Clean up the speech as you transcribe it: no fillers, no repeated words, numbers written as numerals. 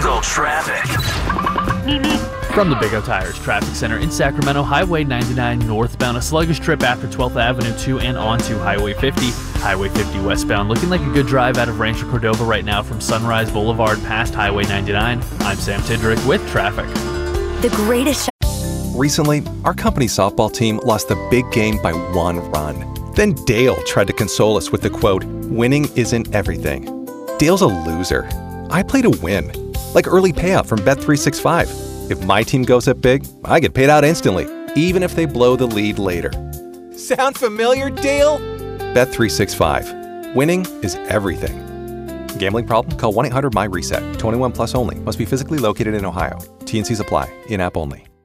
Diesel traffic. From the Big O Tires Traffic Center in Sacramento, Highway 99 northbound, a sluggish trip after 12th Avenue to and onto Highway 50. Highway 50 westbound, looking like a good drive out of Rancho Cordova right now from Sunrise Boulevard past Highway 99. I'm Sam Tidrick with traffic. The greatest. Recently, our company softball team lost the big game by 1 run. Then Dale tried to console us with the quote, "Winning isn't everything." Dale's a loser. I play to win, like early payout from Bet365. If my team goes up big, I get paid out instantly, even if they blow the lead later. Sound familiar, Dale? Bet365. Winning is everything. Gambling problem? Call 1-800-MY-RESET. 21 plus only. Must be physically located in Ohio. T&Cs apply. In-app only.